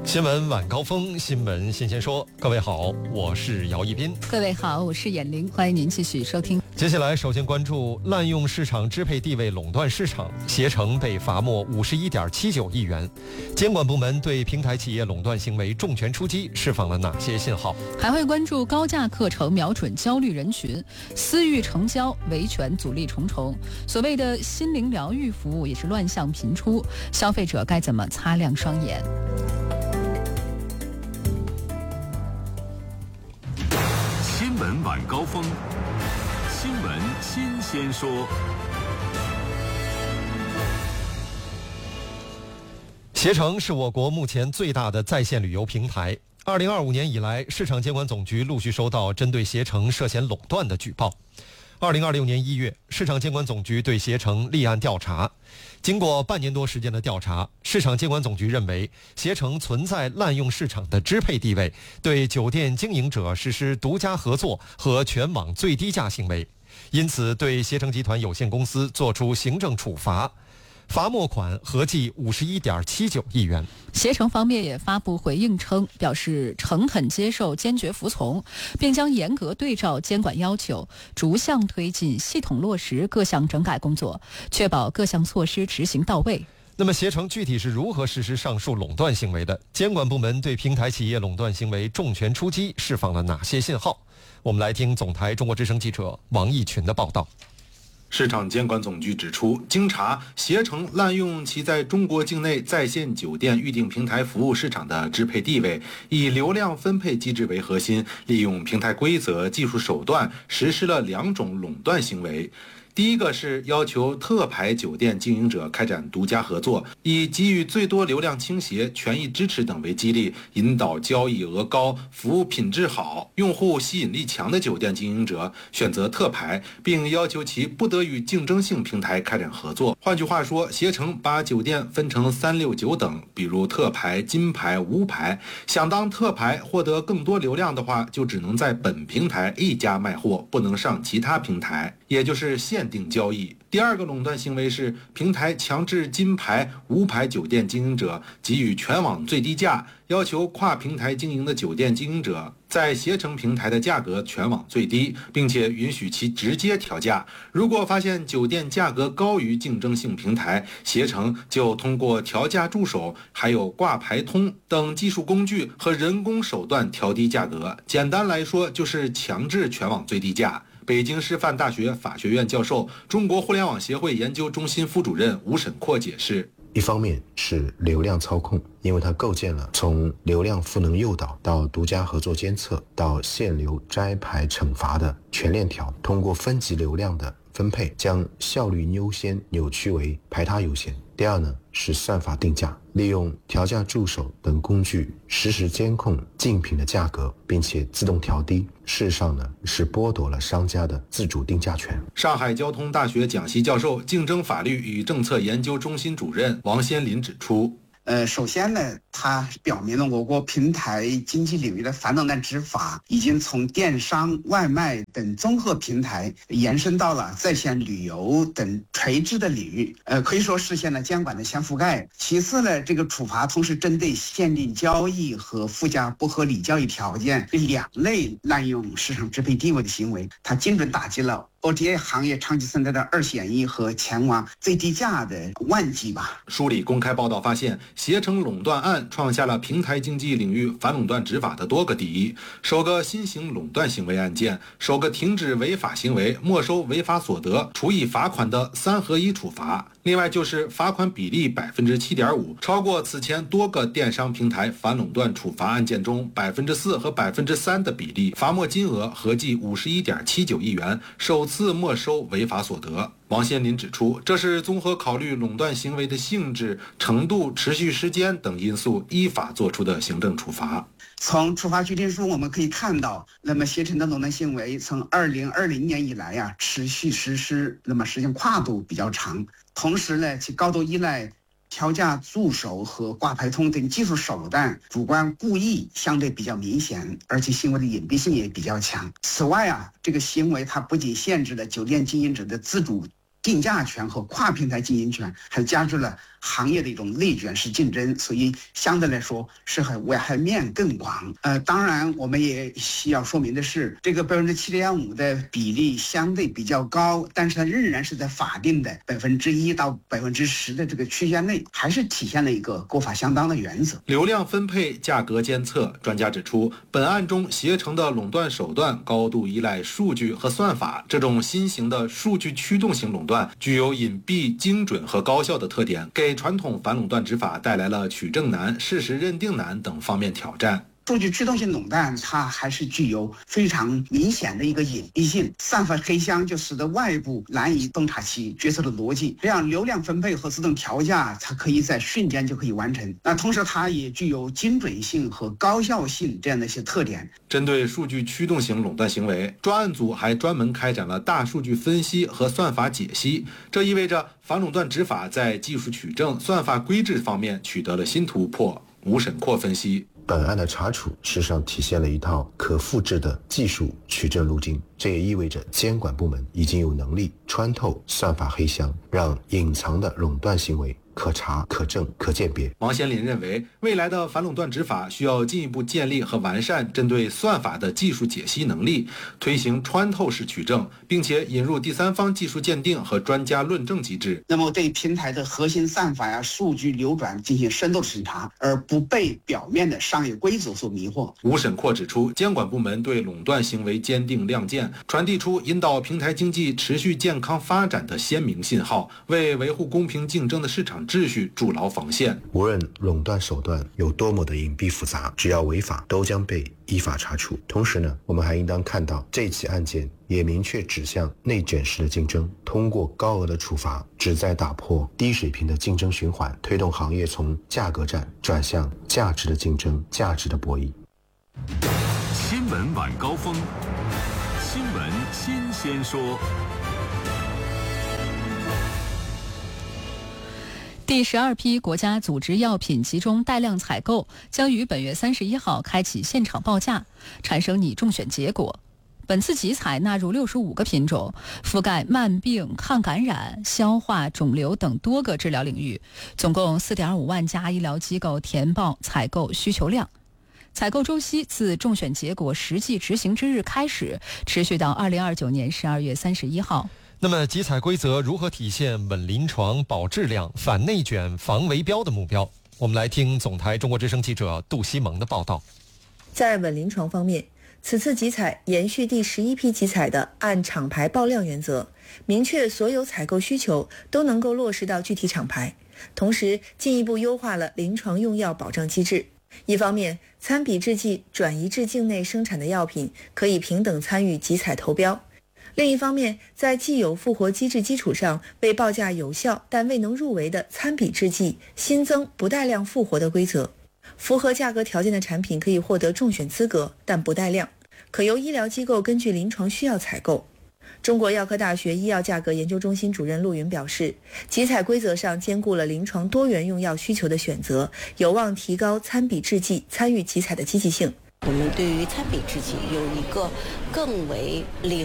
新闻晚高峰，新闻新鲜说。各位好，我是姚一斌。 各位好，我是闫玲，欢迎您继续收听。 接下来首先关注滥用市场支配地位垄断市场，携程被罚没51.79亿元。监管部门对平台企业垄断行为重拳出击，释放了哪些信号？ 还会关注高价课程瞄准焦虑人群，私域成交维权阻力重重。所谓的心灵疗愈服务也是乱象频出，消费者该怎么擦亮双眼？ 新闻晚高峰，新闻新鲜说。 携程是我国目前最大的在线旅游平台。2025年以来，市场监管总局陆续收到针对携程涉嫌垄断的举报。2026年1月，市场监管总局对携程立案调查。经过半年多时间的调查，市场监管总局认为携程存在滥用市场的支配地位，对酒店经营者实施独家合作和全网最低价行为，因此对携程集团有限公司作出行政处罚。罚没款合计51.79亿元。 携程方面也发布回应称，表示诚恳接受，坚决服从，并将严格对照监管要求，逐项推进系统落实各项整改工作，确保各项措施执行到位。 那么携程具体是如何实施上述垄断行为的？监管部门对平台企业垄断行为重拳出击，释放了哪些信号？我们来听总台中国之声记者王义群的报道。 市场监管总局指出，经查，携程滥用其在中国境内在线酒店预订平台服务市场的支配地位，以流量分配机制为核心，利用平台规则、技术手段，实施了2种垄断行为。第一个是要求特牌酒店经营者开展独家合作，以给予最多流量倾斜、权益支持等为激励，引导交易额高、服务品质好、用户吸引力强的酒店经营者选择特牌，并要求其不得与竞争性平台开展合作。换句话说，携程把酒店分成3、6、9等，比如特牌、金牌、无牌。想当特牌获得更多流量的话，就只能在本平台一家卖货，不能上其他平台，也就是限定交易。第二个垄断行为是平台强制金牌、无牌酒店经营者给予全网最低价，要求跨平台经营的酒店经营者在携程平台的价格全网最低，并且允许其直接调价。如果发现酒店价格高于竞争性平台，携程就通过调价助手、还有挂牌通等技术工具和人工手段调低价格。简单来说，就是强制全网最低价。北京师范大学法学院教授、中国互联网协会研究中心副主任吴沈阔解释， 一方面是流量操控，因为它构建了从流量赋能诱导到独家合作监测到限流摘牌惩罚的全链条，通过分级流量的分配，将效率优先扭曲为排他优先。第二呢，是算法定价，利用调价助手等工具实时监控竞品的价格，并且自动调低。事实上呢，是剥夺了商家的自主定价权。 上海交通大学讲席教授、竞争法律与政策研究中心主任王先林指出， 首先呢，它表明了我国平台经济领域的反垄断执法已经从电商、外卖等综合平台延伸到了在线旅游等垂直的领域，可以说实现了监管的全覆盖。其次呢，这个处罚同时针对限定交易和附加不合理交易条件这2类滥用市场支配地位的行为，它精准打击了OTA 行业长期存在的二选一和前往最低价的万计吧。 梳理公开报道发现，携程垄断案创下了平台经济领域反垄断执法的多个第一：首个新型垄断行为案件，首个停止违法行为、没收违法所得、处以罚款的3合1处罚。另外就是罚款比例7.5%，超过此前多个电商平台反垄断处罚案件中4%和3%的比例，罚没金额合计51.79亿元，首次没收违法所得。王先林指出，这是综合考虑垄断行为的性质、程度、持续时间等因素，依法作出的行政处罚。 从处罚决定书我们可以看到，那么携程的垄断行为从2020年以来持续实施，那么时间跨度比较长，同时呢，其高度依赖调价助手和挂牌通等技术手段，主观故意相对比较明显，而且行为的隐蔽性也比较强。此外这个行为它不仅限制了酒店经营者的自主定价权和跨平台经营权，还加剧了行业的一种内卷式竞争，所以相对来说是危害面更广。当然我们也需要说明的是，这个7.5%的比例相对比较高，但是它仍然是在法定的1%到10%的这个区间内，还是体现了一个国法相当的原则。 流量分配、价格监测，专家指出，本案中携程的垄断手段高度依赖数据和算法，这种新型的数据驱动型垄断具有隐蔽、精准和高效的特点，给传统反垄断执法带来了取证难、事实认定难等方面挑战。 数据驱动性垄断它还是具有非常明显的一个隐蔽性，散发黑箱就使得外部难以洞察其决策的逻辑，这样流量分配和自动调价它可以在瞬间就可以完成。那同时它也具有精准性和高效性这样的一些特点。 针对数据驱动型垄断行为，专案组还专门开展了大数据分析和算法解析，这意味着反垄断执法在技术取证、算法规制方面取得了新突破。吴沈括分析， 本案的查处事实上体现了一套可复制的技术取证路径，这也意味着监管部门已经有能力穿透算法黑箱，让隐藏的垄断行为可查、可证、可鉴别。 王先林认为，未来的反垄断执法需要进一步建立和完善针对算法的技术解析能力，推行穿透式取证，并且引入第三方技术鉴定和专家论证机制。 那么对平台的核心算法数据流转进行深度的审查，而不被表面的商业规则所迷惑。 吴沈括指出，监管部门对垄断行为坚定亮剑，传递出引导平台经济持续健康发展的鲜明信号，为维护公平竞争的市场秩序筑牢防线。 无论垄断手段有多么的隐蔽复杂，只要违法都将被依法查处。同时呢，我们还应当看到这起案件也明确指向内卷式的竞争，通过高额的处罚旨在打破低水平的竞争循环，推动行业从价格战转向价值的竞争、价值的博弈。 新闻晚高峰，新闻新鲜说。 第12批国家组织药品集中带量采购将于本月31号开启现场报价，产生拟中选结果。本次集采纳入65个品种，覆盖慢病、抗感染、消化、肿瘤等多个治疗领域，总共4.5万家医疗机构填报采购需求量。采购周期自中选结果实际执行之日开始，持续到2029年12月31号。 那么集采规则如何体现稳临床、保质量、反内卷、防围标的目标？我们来听总台中国之声记者杜西蒙的报道。 在稳临床方面，此次集采延续第11批集采的按厂牌报量原则，明确所有采购需求都能够落实到具体厂牌，同时进一步优化了临床用药保障机制。一方面，参比制剂转移至境内生产的药品可以平等参与集采投标；另一方面，在既有复活机制基础上，为报价有效但未能入围的参比制剂新增不带量复活的规则。符合价格条件的产品可以获得中选资格，但不带量，可由医疗机构根据临床需要采购。中国药科大学医药价格研究中心主任陆云表示，集采规则上兼顾了临床多元用药需求的选择，有望提高参比制剂参与集采的积极性。 我们对于参比制剂有一个更为灵